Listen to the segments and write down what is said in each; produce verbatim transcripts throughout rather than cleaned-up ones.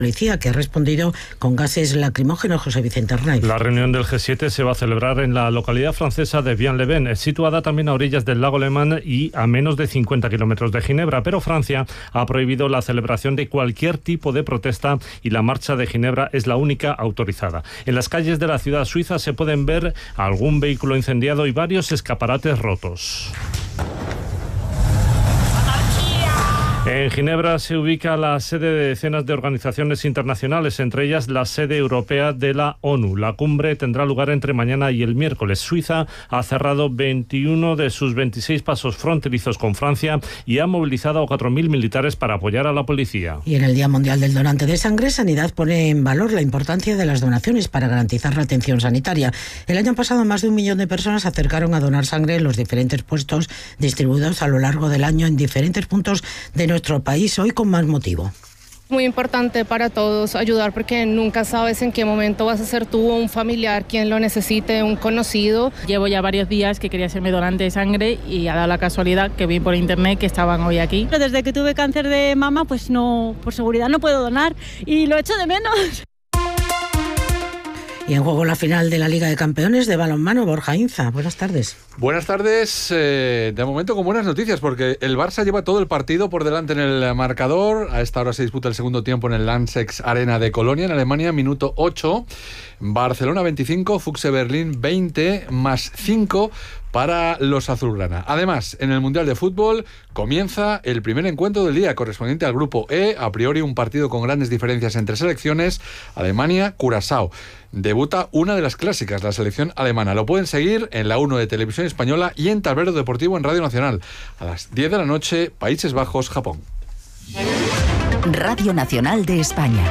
policía, que ha respondido con gases lacrimógenos. José Vicente Arnaiz. La reunión del G siete se va a celebrar en la localidad francesa de Vian-le-Ven, situada también a orillas del lago Le Mans y a menos de cincuenta kilómetros de Ginebra, pero Francia ha prohibido la celebración de cualquier tipo de protesta y la marcha de Ginebra es la única autorizada. En las calles de la ciudad suiza se pueden ver algún vehículo incendiado y varios escaparates rotos. En Ginebra se ubica la sede de decenas de organizaciones internacionales, entre ellas la sede europea de la ONU. La cumbre tendrá lugar entre mañana y el miércoles. Suiza ha cerrado veintiuno de sus veintiséis pasos fronterizos con Francia y ha movilizado a cuatro mil militares para apoyar a la policía. Y en el Día Mundial del Donante de Sangre, Sanidad pone en valor la importancia de las donaciones para garantizar la atención sanitaria. El año pasado, más de un millón de personas se acercaron a donar sangre en los diferentes puestos distribuidos a lo largo del año en diferentes puntos de nuestro país, hoy con más motivo. Muy importante para todos ayudar, porque nunca sabes en qué momento vas a ser tú o un familiar quien lo necesite, un conocido. Llevo ya varios días que quería hacerme donante de sangre y ha dado la casualidad que vi por internet que estaban hoy aquí. Desde que tuve cáncer de mama, pues no, por seguridad no puedo donar y lo echo de menos. Y en juego la final de la Liga de Campeones de balonmano. Borja Inza, buenas tardes. Buenas tardes, eh, de momento con buenas noticias, porque el Barça lleva todo el partido por delante en el marcador. A esta hora se disputa el segundo tiempo en el Lanxess Arena de Colonia, en Alemania, minuto ocho. Barcelona veinticinco, Füchse Berlín veinte, más cinco para los azulgrana. Además, en el Mundial de Fútbol comienza el primer encuentro del día, correspondiente al Grupo E, a priori un partido con grandes diferencias entre selecciones, Alemania-Curazao. Debuta una de las clásicas, la selección alemana. Lo pueden seguir en la uno de Televisión Española y en Tablero Deportivo en Radio Nacional. A las diez de la noche, Países Bajos, Japón. Radio Nacional de España.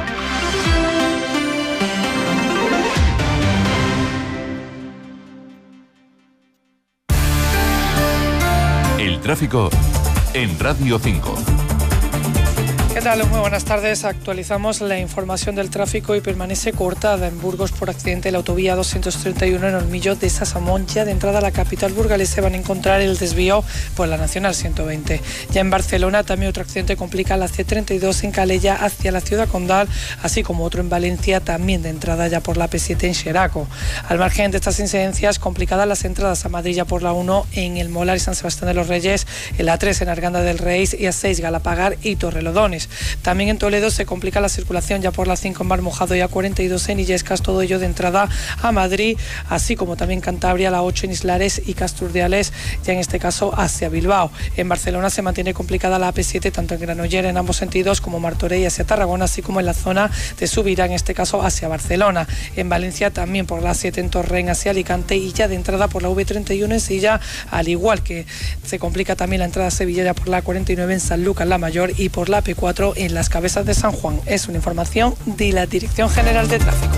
El tráfico en Radio cinco. ¿Qué tal? Muy buenas tardes. Actualizamos la información del tráfico y permanece cortada en Burgos por accidente de la autovía doscientos treinta y uno en Olmillo de Sasamón. Ya de entrada a la capital burgalesa van a encontrar el desvío por la Nacional ciento veinte. Ya en Barcelona también otro accidente complica la C treinta y dos en Calella hacia la ciudad condal, así como otro en Valencia también de entrada ya por la P siete en Xeraco. Al margen de estas incidencias, complicadas las entradas a Madrid ya por la uno en El Molar y San Sebastián de los Reyes, el A tres en Arganda del Rey y A seis Galapagar y Torrelodones. También en Toledo se complica la circulación ya por la cinco en Mar Mojado y A cuarenta y dos en Illescas, todo ello de entrada a Madrid, así como también Cantabria, la ocho en Islares y Casturdiales, ya en este caso hacia Bilbao. En Barcelona se mantiene complicada la A P siete tanto en Granollers en ambos sentidos como Martorell hacia Tarragona, así como en la zona de Subirá, en este caso hacia Barcelona. En Valencia también por la A siete en Torrent hacia Alicante y ya de entrada por la V treinta y uno en Silla, al igual que se complica también la entrada a Sevilla ya por la A cuarenta y nueve en Sanlúcar la Mayor y por la A P cuatro en Las Cabezas de San Juan. Es una información de la Dirección General de Tráfico.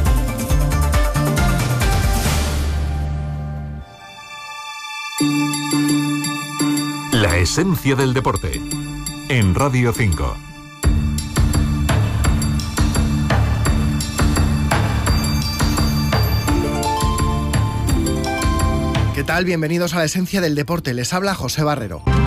La esencia del deporte en Radio cinco. ¿Qué tal? Bienvenidos a la esencia del deporte. Les habla José Barrero.